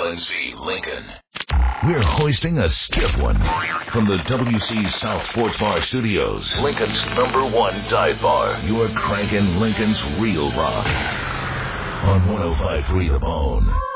LNC Lincoln. We're hoisting a stiff one from the WC South Sports Bar Studios. Lincoln's #1 dive bar. You're cranking Lincoln's real rock on 105.3 The Bone.